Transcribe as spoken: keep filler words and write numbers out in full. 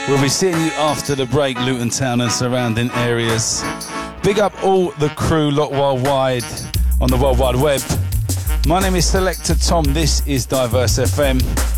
We'll be seeing you after the break, Luton Town and surrounding areas. Big up all the crew lot worldwide on the World Wide Web. My name is Selector Tom. This is Diverse F M.